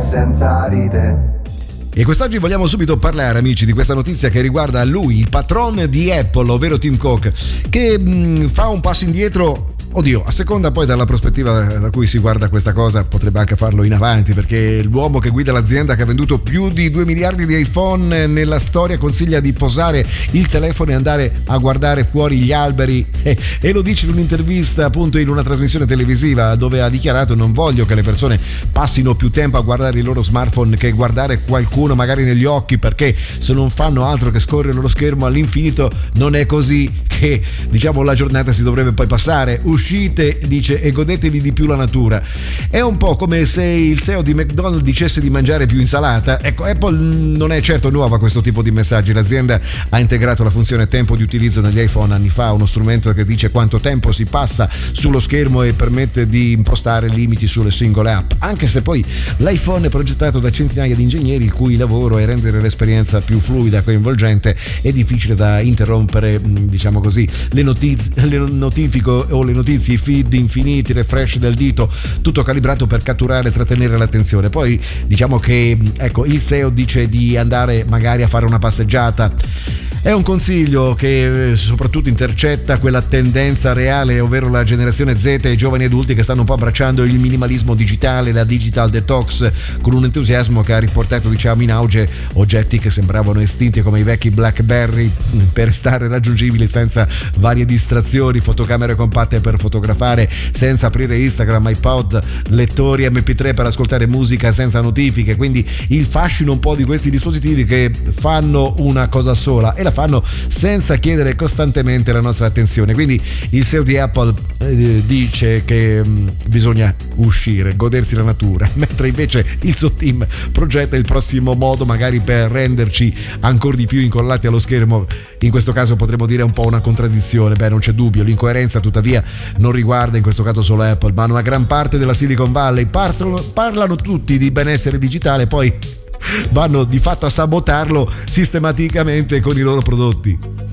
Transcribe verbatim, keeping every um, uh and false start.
senza di te. E quest'oggi vogliamo subito parlare, amici, di questa notizia che riguarda lui, il patron di Apple, ovvero Tim Cook, che mh, fa un passo indietro. Oddio, a seconda poi dalla prospettiva da cui si guarda questa cosa, potrebbe anche farlo in avanti, perché l'uomo che guida l'azienda, che ha venduto più di due miliardi di iPhone nella storia, consiglia di posare il telefono e andare a guardare fuori gli alberi, e, e lo dice in un'intervista appunto in una trasmissione televisiva, dove ha dichiarato: non voglio che le persone passino più tempo a guardare il loro smartphone che guardare qualcuno magari negli occhi, perché se non fanno altro che scorrere lo schermo all'infinito non è così che, diciamo, la giornata si dovrebbe poi passare. Uscite, dice, e godetevi di più la natura. È un po' come se il C E O di McDonald's dicesse di mangiare più insalata. Ecco, Apple non è certo nuova a questo tipo di messaggi. L'azienda ha integrato la funzione tempo di utilizzo negli iPhone anni fa, uno strumento che dice quanto tempo si passa sullo schermo e permette di impostare limiti sulle singole app, anche se poi l'iPhone è progettato da centinaia di ingegneri il cui lavoro è rendere l'esperienza più fluida, coinvolgente e difficile da interrompere, diciamo così. Le notizie, le notifico o le notizie i feed infiniti, refresh del dito, tutto calibrato per catturare e trattenere l'attenzione. Poi diciamo che, ecco, il C E O dice di andare magari a fare una passeggiata. È un consiglio che soprattutto intercetta quella tendenza reale, ovvero la generazione Z e i giovani adulti che stanno un po' abbracciando il minimalismo digitale, la digital detox, con un entusiasmo che ha riportato, diciamo, in auge oggetti che sembravano estinti come i vecchi BlackBerry, per restare raggiungibili senza varie distrazioni, fotocamere compatte per fotografare senza aprire Instagram, iPod, lettori emme pi tre per ascoltare musica senza notifiche. Quindi il fascino un po' di questi dispositivi che fanno una cosa sola e la fanno senza chiedere costantemente la nostra attenzione. Quindi il C E O di Apple eh, dice che mh, bisogna uscire, godersi la natura, mentre invece il suo team progetta il prossimo modo magari per renderci ancora di più incollati allo schermo. In questo caso potremmo dire un po' una contraddizione. Beh, non c'è dubbio, l'incoerenza tuttavia non riguarda in questo caso solo Apple, ma una gran parte della Silicon Valley. Parlano, parlano tutti di benessere digitale, poi vanno di fatto a sabotarlo sistematicamente con i loro prodotti.